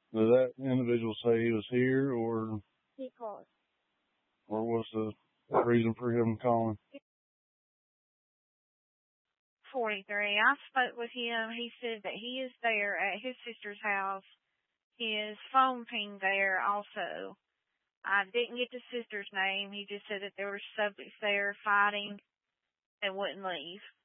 Did that individual say he was here, or He called. or was the reason for him calling? 43. I spoke with him. He said that he is there at his sister's house. His phone pinged there also. I didn't get the sister's name. He just said that there were subjects there fighting and wouldn't leave.